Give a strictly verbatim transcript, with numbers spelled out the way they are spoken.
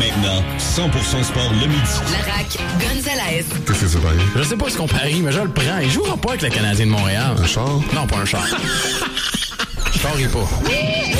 Maintenant, cent pour cent sport le midi. Larac, Gonzalez. Qu'est-ce que c'est pareil? Je sais pas ce qu'on parie, mais je le prends. Il jouera pas avec le Canadien de Montréal. Un char? Non, pas un char. Je parie pas.